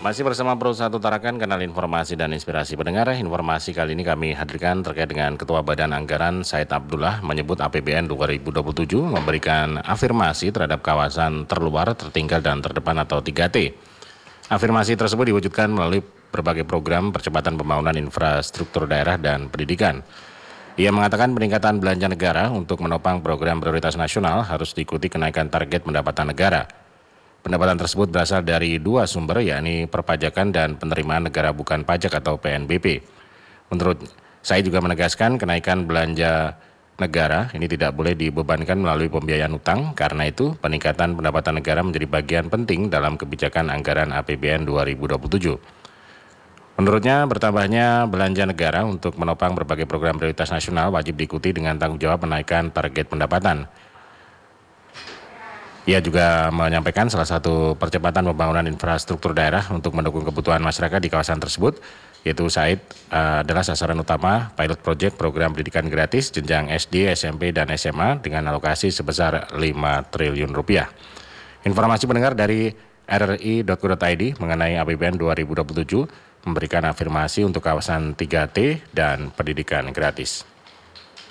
Masih bersama Pro 1 Tarakan, kanal informasi dan inspirasi pendengar. Informasi kali ini kami hadirkan terkait dengan Ketua Badan Anggaran Said Abdullah menyebut APBN 2027 memberikan afirmasi terhadap kawasan terluar, tertinggal, dan terdepan atau 3T. Afirmasi tersebut diwujudkan melalui berbagai program percepatan pembangunan infrastruktur daerah dan pendidikan. Ia mengatakan peningkatan belanja negara untuk menopang program prioritas nasional harus diikuti kenaikan target pendapatan negara. Pendapatan tersebut berasal dari dua sumber, yakni perpajakan dan penerimaan negara bukan pajak atau PNBP. Menurut saya juga menegaskan kenaikan belanja negara ini tidak boleh dibebankan melalui pembiayaan utang, karena itu peningkatan pendapatan negara menjadi bagian penting dalam kebijakan anggaran APBN 2027. Menurutnya, bertambahnya belanja negara untuk menopang berbagai program prioritas nasional wajib diikuti dengan tanggung jawab menaikkan target pendapatan. Ia juga menyampaikan salah satu percepatan pembangunan infrastruktur daerah untuk mendukung kebutuhan masyarakat di kawasan tersebut, yaitu Said adalah sasaran utama pilot project program pendidikan gratis jenjang SD, SMP, dan SMA dengan alokasi sebesar 5 triliun rupiah. Informasi pendengar dari rri.co.id mengenai APBN 2027 memberikan afirmasi untuk kawasan 3T dan pendidikan gratis.